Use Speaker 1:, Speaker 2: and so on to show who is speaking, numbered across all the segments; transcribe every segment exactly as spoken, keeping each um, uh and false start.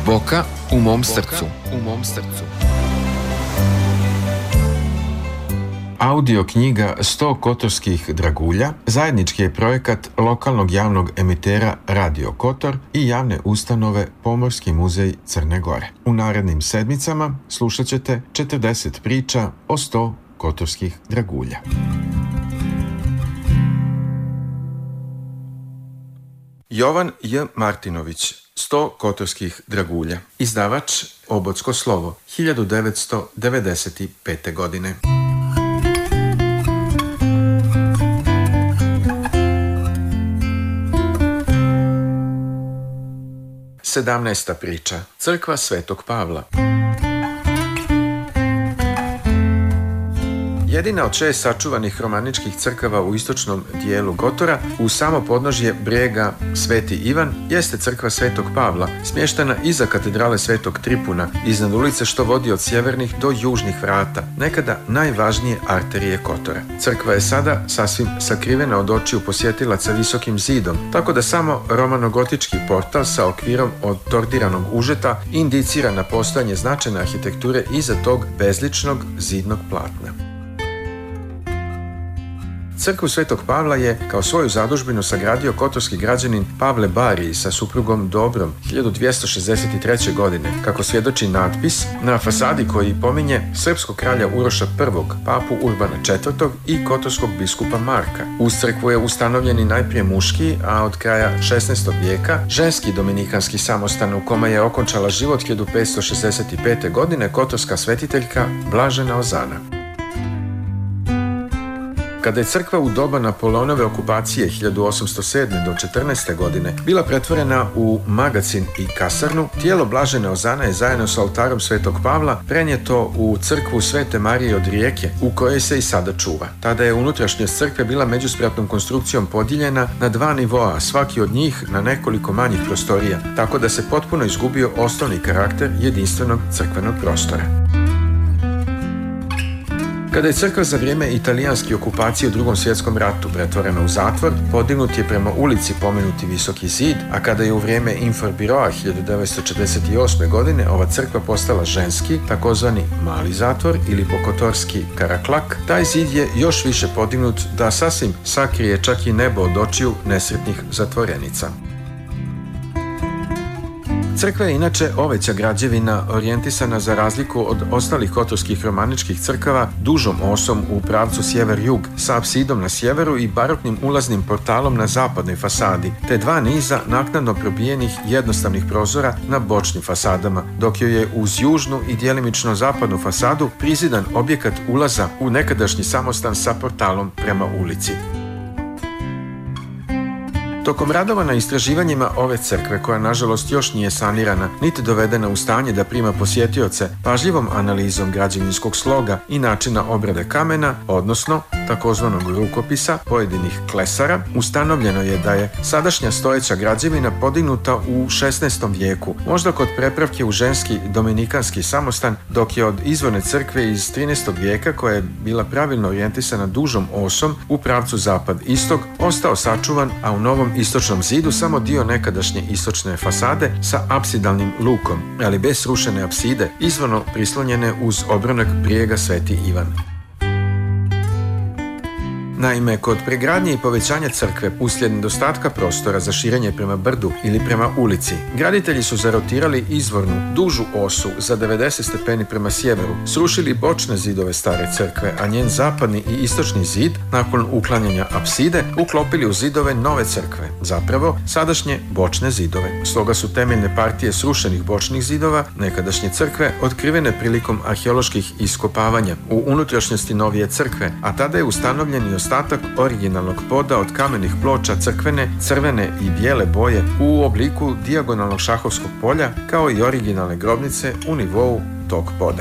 Speaker 1: Boka u mom srcu. U mom srcu. Audio knjiga sto kotorskih dragulja zajednički je projekat lokalnog javnog emitera Radio Kotor i javne ustanove Pomorski muzej Crne Gore. U narednim sedmicama slušat ćete četrdeset priča o sto kotorskih dragulja. Jovan J. Martinović, sto kotorskih dragulja. Izdavač Obodsko slovo, hiljadu devetsto devedeset pete. godine. Sedamnaesta priča. Crkva Svetog Pavla. Jedina od šest sačuvanih romaničkih crkava u istočnom dijelu Kotora, u samo podnožje brijega Sveti Ivan, jeste crkva Svetog Pavla, smještena iza katedrale Svetog Tripuna, iznad ulice što vodi od sjevernih do južnih vrata, nekada najvažnije arterije Kotora. Crkva je sada sasvim sakrivena od očiju posjetilaca visokim zidom, tako da samo romanogotički portal sa okvirom od tordiranog užeta indicira na postojanje značajne arhitekture iza tog bezličnog zidnog platna. Crkvu Svetog Pavla je kao svoju zadužbinu sagradio kotorski građanin Pavle Bariji sa suprugom Dobrom hiljadu dvjesto šezdeset treće. godine, kako svjedoči natpis na fasadi koji pominje srpskog kralja Uroša prvog, papu Urbana četvrtog i kotorskog biskupa Marka. Uz crkvu je ustanovljeni najprije muški, a od kraja šesnaestog vijeka ženski dominikanski samostan u kome je okončala život hiljadu petsto šezdeset pete. godine kotorska svetiteljka Blažena Ozana. Kada je crkva u doba Napoleonove okupacije hiljadu osamsto sedme. do četrnaeste. godine bila pretvorena u magacin i kasarnu, tijelo Blažene Ozana je zajedno s oltarom Svetog Pavla prenijeto u crkvu Svete Marije od Rijeke, u kojoj se i sada čuva. Tada je unutrašnjost crkve bila međuspratnom konstrukcijom podijeljena na dva nivoa, svaki od njih na nekoliko manjih prostorija, tako da se potpuno izgubio osnovni karakter jedinstvenog crkvenog prostora. Kada je crkva za vrijeme italijanske okupacije u Drugom svjetskom ratu pretvorena u zatvor, podignut je prema ulici pomenuti visoki zid, a kada je u vrijeme Inforbiroa hiljadu devetsto četrdeset osme. godine ova crkva postala ženski, takozvani mali zatvor ili pokotorski karaklak, taj zid je još više podignut da sasvim sakrije čak i nebo od očiju nesretnih zatvorenica. Crkva je inače oveća građevina orijentisana za razliku od ostalih kotorskih romaničkih crkava dužom osom u pravcu sjever-jug sa apsidom na sjeveru i baroknim ulaznim portalom na zapadnoj fasadi, te dva niza naknadno probijenih jednostavnih prozora na bočnim fasadama, dok joj je uz južnu i djelimično zapadnu fasadu prizidan objekat ulaza u nekadašnji samostan sa portalom prema ulici. Tokom radova na istraživanjima ove crkve, koja nažalost još nije sanirana, niti dovedena u stanje da prima posjetioce, pažljivom analizom građevinskog sloga i načina obrade kamena, odnosno takozvanog rukopisa pojedinih klesara, ustanovljeno je da je sadašnja stojeća građevina podignuta u šesnaestom. vijeku, možda kod prepravke u ženski dominikanski samostan, dok je od izvorne crkve iz trinaestog. vijeka, koja je bila pravilno orijentisana dužom osom u pravcu zapad-istok, ostao sačuvan, a u novom istočnom zidu samo dio nekadašnje istočne fasade sa apsidalnim lukom, ali bez srušene apside, izvorno prislonjene uz obronak brijega Sveti Ivan. Naime, kod pregradnje i povećanja crkve uslijed nedostatka prostora za širenje prema brdu ili prema ulici, graditelji su zarotirali izvornu dužu osu za devedeset stepeni prema sjeveru, srušili bočne zidove stare crkve, a njen zapadni i istočni zid, nakon uklanjanja apside, uklopili u zidove nove crkve, zapravo sadašnje bočne zidove. Stoga su temeljne partije srušenih bočnih zidova nekadašnje crkve otkrivene prilikom arheoloških iskopavanja u unutrašnjosti novije crkve, a tada je ustanovljen i ostatak originalnog poda od kamenih ploča crkvene, crvene i bijele boje u obliku dijagonalnog šahovskog polja, kao i originalne grobnice u nivou tog poda.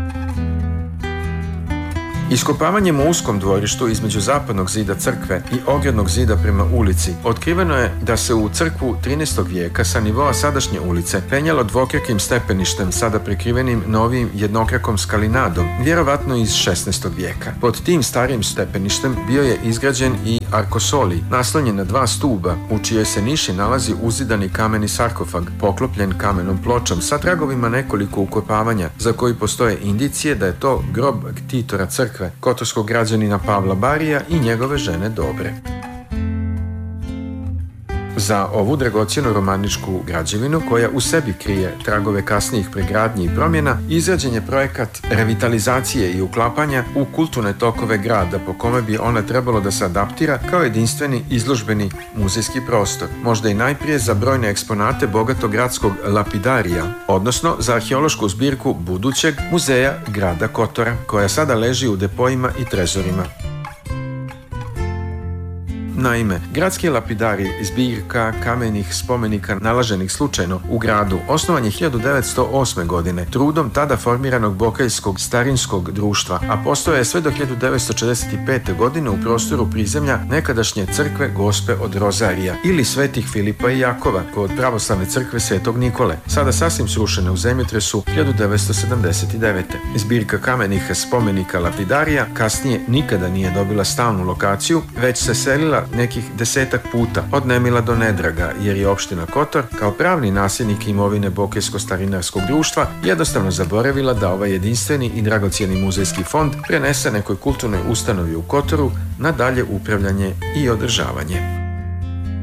Speaker 1: Iskopavanjem u uskom dvorištu između zapadnog zida crkve i ogradnog zida prema ulici otkriveno je da se u crkvu trinaestog. vijeka sa nivoa sadašnje ulice penjalo dvokrakim stepeništem, sada prekrivenim novijim jednokrakom skalinadom, vjerovatno iz šesnaestog. vijeka. Pod tim starijim stepeništem bio je izgrađen i Arkosoli, naslonjen na dva stuba, u čijoj se niši nalazi uzidani kameni sarkofag, poklopljen kamenom pločom sa tragovima nekoliko ukopavanja, za koji postoje indicije da je to grob ktitora crkve, kotorskog građanina Pavla Barija i njegove žene Dobre. Za ovu dragocjenu romaničku građevinu, koja u sebi krije tragove kasnijih pregradnji i promjena, izrađen je projekat revitalizacije i uklapanja u kulturne tokove grada, po kome bi ona trebalo da se adaptira kao jedinstveni izložbeni muzejski prostor, možda i najprije za brojne eksponate bogatog gradskog lapidarija, odnosno za arheološku zbirku budućeg muzeja grada Kotora, koja sada leži u depojima i trezorima. Naime, gradski lapidari, zbirka kamenih spomenika nalaženih slučajno u gradu, osnovan je hiljadu devetsto osme. godine trudom tada formiranog bokeljskog starinskog društva, a postojao je sve do hiljadu devetsto četrdeset pete. godine u prostoru prizemlja nekadašnje crkve Gospe od Rozarija ili Svetih Filipa i Jakova kod pravoslavne crkve Svetog Nikole, sada sasvim srušene u zemljotresu hiljadu devetsto sedamdeset devete. Zbirka kamenih spomenika lapidarija kasnije nikada nije dobila stalnu lokaciju, već se selila nekih desetak puta od nemila do nedraga, jer je opština Kotor kao pravni nasljednik imovine Bokeljsko-starinarskog društva jednostavno zaboravila da ovaj jedinstveni i dragocijeni muzejski fond prenese nekoj kulturnoj ustanovi u Kotoru na dalje upravljanje i održavanje.